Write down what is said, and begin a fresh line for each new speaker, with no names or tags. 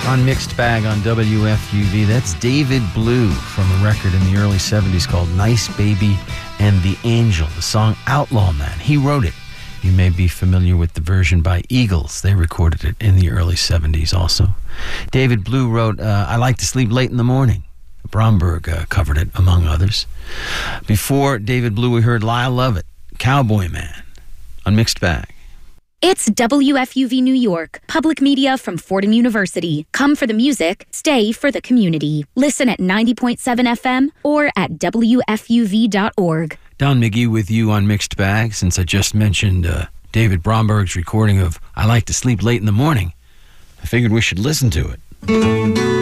On Mixed Bag on WFUV. That's David Blue from a record in the early 70s called Nice Baby and the Angel, the song Outlaw Man. He wrote it. You may be familiar with the version by Eagles. They recorded it in the early 70s also. David Blue wrote I Like to Sleep Late in the Morning. Bromberg covered it, among others. Before David Blue, we heard Lyle Lovett, Cowboy Man, on Mixed Bag.
It's WFUV New York, public media from Fordham University. Come for the music, stay for the community. Listen at 90.7 FM or at WFUV.org.
Don McGee with you on Mixed Bag. Since I just mentioned David Bromberg's recording of I Like to Sleep Late in the Morning, I figured we should listen to it.